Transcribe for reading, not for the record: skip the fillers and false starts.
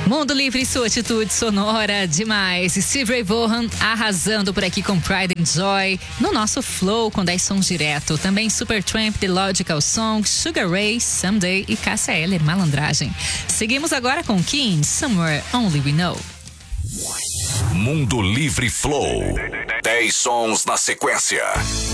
Mundo Livre, sua atitude sonora demais. Steve Ray Vaughan arrasando por aqui com Pride and Joy. No nosso Flow com 10 sons direto. Também Supertramp, The Logical Song, Sugar Ray, Someday e Cássia Eller, Malandragem. Seguimos agora com Kim, Somewhere Only We Know. Mundo Livre Flow. 10 sons na sequência.